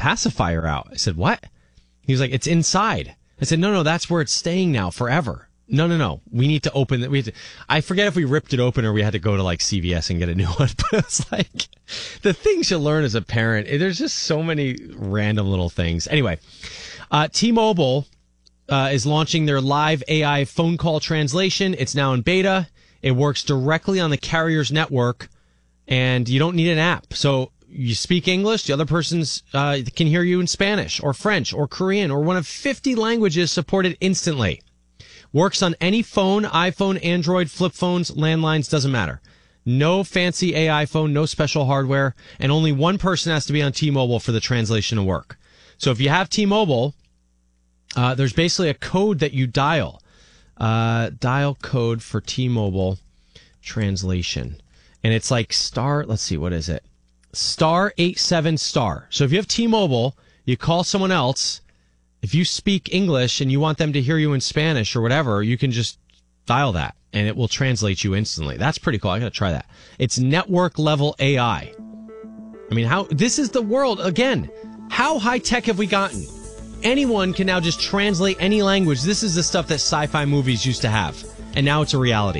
pacifier out. I said, what? He was like, it's inside. I said, no, that's where it's staying now forever. No. We need to open it. I forget if we ripped it open or we had to go to like CVS and get a new one. But it's like the things you learn as a parent. There's just so many random little things. Anyway, T-Mobile is launching their live AI phone call translation. It's now in beta. It works directly on the carrier's network, and you don't need an app. So you speak English, the other person's can hear you in Spanish or French or Korean or one of 50 languages supported instantly. Works on any phone, iPhone, Android, flip phones, landlines, doesn't matter. No fancy AI phone, no special hardware, and only one person has to be on T-Mobile for the translation to work. So if you have T-Mobile, there's basically a code that you dial. Dial code for T-Mobile translation. And it's like let's see, what is it? *87*. So if you have T-Mobile, you call someone else. If you speak English and you want them to hear you in Spanish or whatever, you can just dial that and it will translate you instantly. That's pretty cool. I got to try that. It's network level AI. I mean, this is the world again. How high tech have we gotten? Anyone can now just translate any language. This is the stuff that sci-fi movies used to have. And now it's a reality.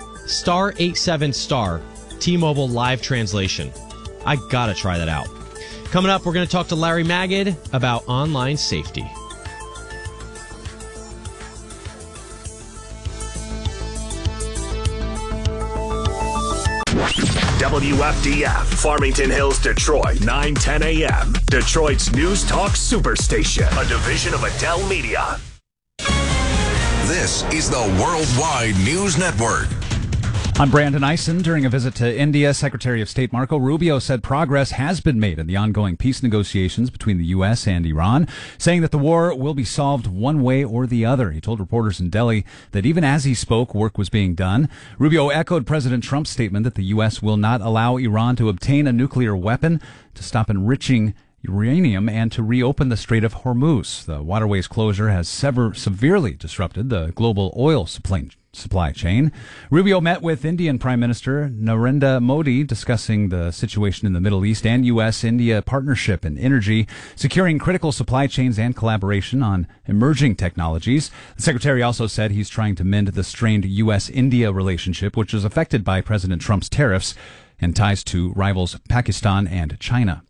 *87*. T-Mobile live translation. I got to try that out. Coming up, we're going to talk to Larry Magid about online safety. WFDF, Farmington Hills, Detroit, 9:10 a.m. Detroit's News Talk Superstation, a division of Adele Media. This is the Worldwide News Network. I'm Brandon Eisen. During a visit to India, Secretary of State Marco Rubio said progress has been made in the ongoing peace negotiations between the U.S. and Iran, saying that the war will be solved one way or the other. He told reporters in Delhi that even as he spoke, work was being done. Rubio echoed President Trump's statement that the U.S. will not allow Iran to obtain a nuclear weapon, to stop enriching uranium, and to reopen the Strait of Hormuz. The waterway's closure has severely disrupted the global oil supply chain. Rubio met with Indian Prime Minister Narendra Modi discussing the situation in the Middle East and U.S.-India partnership in energy, securing critical supply chains and collaboration on emerging technologies. The secretary also said he's trying to mend the strained U.S.-India relationship, which was affected by President Trump's tariffs and ties to rivals Pakistan and China.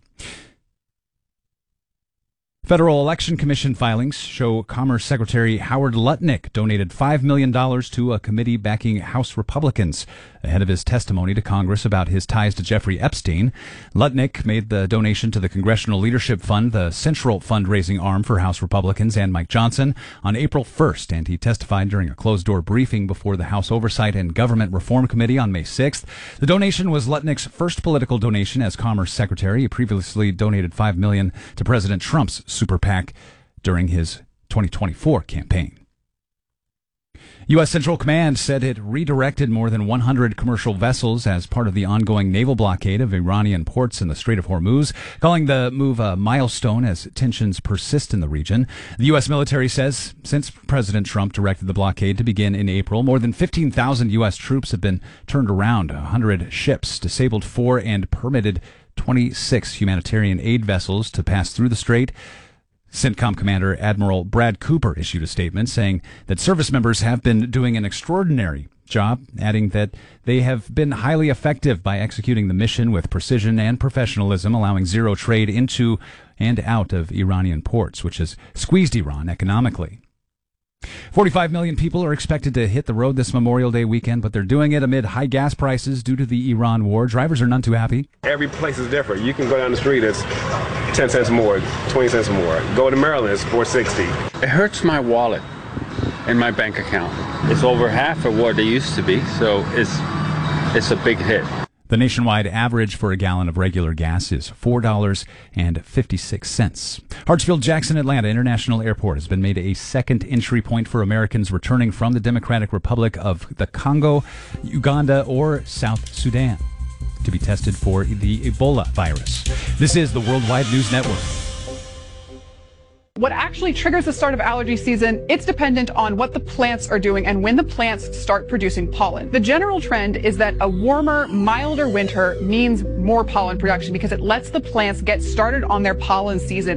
Federal Election Commission filings show Commerce Secretary Howard Lutnick donated $5 million to a committee backing House Republicans ahead of his testimony to Congress about his ties to Jeffrey Epstein. Lutnick made the donation to the Congressional Leadership Fund, the central fundraising arm for House Republicans and Mike Johnson, on April 1st, and he testified during a closed-door briefing before the House Oversight and Government Reform Committee on May 6th. The donation was Lutnick's first political donation as Commerce Secretary. He previously donated $5 million to President Trump's Super PAC during his 2024 campaign. U.S. Central Command said it redirected more than 100 commercial vessels as part of the ongoing naval blockade of Iranian ports in the Strait of Hormuz, calling the move a milestone as tensions persist in the region. The U.S. military says since President Trump directed the blockade to begin in April, more than 15,000 U.S. troops have been turned around, 100 ships disabled 4 and permitted 26 humanitarian aid vessels to pass through the strait. CENTCOM Commander Admiral Brad Cooper issued a statement saying that service members have been doing an extraordinary job, adding that they have been highly effective by executing the mission with precision and professionalism, allowing zero trade into and out of Iranian ports, which has squeezed Iran economically. 45 million people are expected to hit the road this Memorial Day weekend, but they're doing it amid high gas prices due to the Iran war. Drivers are none too happy. Every place is different. You can go down the street, it's 10 cents more, 20 cents more. Go to Maryland, it's $4.60. It hurts my wallet and my bank account. It's over half of what it used to be, so it's a big hit. The nationwide average for a gallon of regular gas is $4.56. Hartsfield-Jackson Atlanta International Airport has been made a second entry point for Americans returning from the Democratic Republic of the Congo, Uganda, or South Sudan to be tested for the Ebola virus. This is the Worldwide News Network. What actually triggers the start of allergy season, it's dependent on what the plants are doing and when the plants start producing pollen. The general trend is that a warmer, milder winter means more pollen production because it lets the plants get started on their pollen season